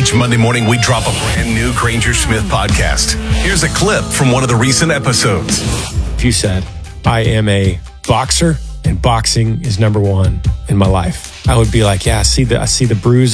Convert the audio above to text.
Each Monday morning, we drop a brand new Granger Smith podcast. Here's a clip from one of the recent episodes. If you said, I am a boxer and boxing is number one in my life, I would be like, yeah, I see the bruise